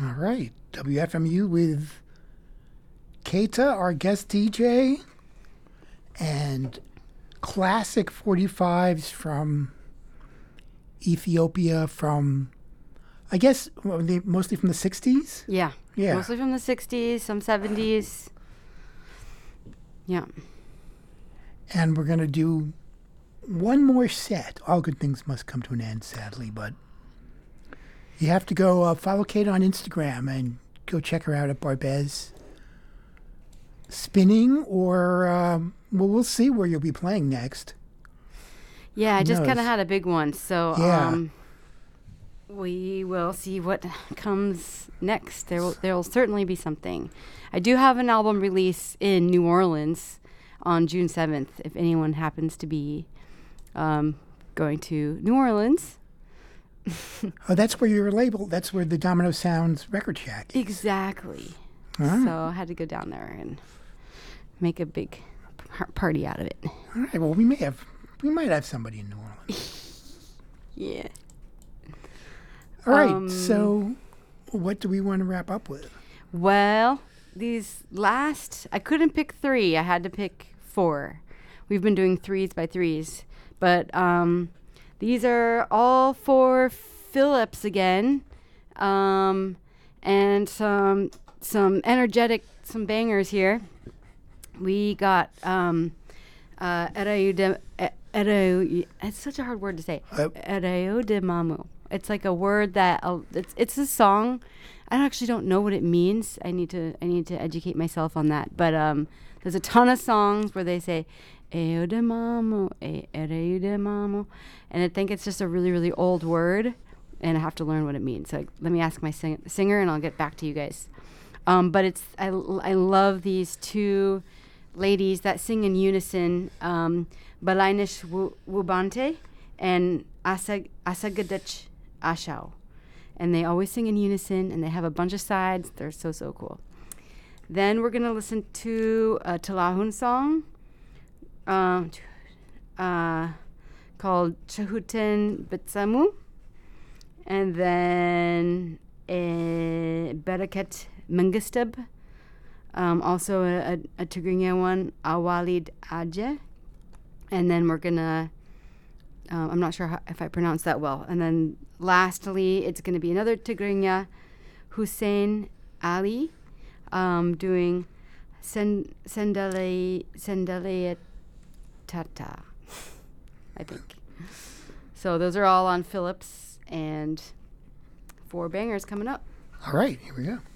All right. WFMU with Keita, our guest DJ, and classic 45s from Ethiopia from, I guess, mostly from the 60s? Yeah. Yeah. Mostly from the 60s, some 70s. Yeah. And we're going to do one more set. All good things must come to an end, sadly, but you have to go follow Kate on Instagram and go check her out at Barbez Spinning, or, well, we'll see where you'll be playing next. Yeah, I Who just kind knows? of had a big one, so Yeah. we will see what comes next. There will certainly be something. I do have an album release in New Orleans on June 7th, if anyone happens to be going to New Orleans. Oh, that's where your label, that's where the Domino Sounds record shack is. Exactly. All So I had to go down there and make a big party out of it. All right, well, we might have somebody in New Orleans. Yeah. All right, so what do we want to wrap up with? Well, I couldn't pick 3. I had to pick 4. We've been doing 3s by 3s. But these are all 4 Phillips again. And some energetic, some bangers here. We got it's such a hard word to say. Ereo de Mamu. It's like a word that it's a song. I actually don't know what it means. I need to educate myself on that. But there's a ton of songs where they say Ereo de Mamu, Ereo de Mamu, and I think it's just a really, really old word, and I have to learn what it means. So let me ask my singer, and I'll get back to you guys. But I love these 2 ladies that sing in unison, Balainish Wubante and Asagadich Ashau. And they always sing in unison, and they have a bunch of sides. They're so, so cool. Then we're going to listen to a Talahun song called Chahuten Betsamu. And then Barakat Mengistab. Also a Tigrinya one, Awalid Aje. And then we're going to, I'm not sure if I pronounced that well. And then lastly, it's going to be another Tigrinya, Hussein Ali, doing Sendale Tata, I think. So those are all on Phillips, and 4 bangers coming up. All right, here we go.